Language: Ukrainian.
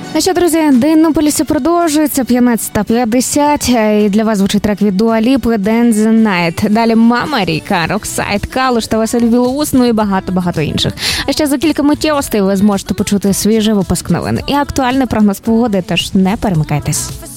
Ну що, друзі, День на полюсі продовжується, 15:50, і для вас звучить трек від Дуа Ліпи «Dance the Night». Далі Мама Ріка, Роксайд, Калуш та Василь Білоус, ну і багато-багато інших. А ще за кілька миттєвостей ви зможете почути свіжий випуск новин і актуальний прогноз погоди, тож не перемикайтесь.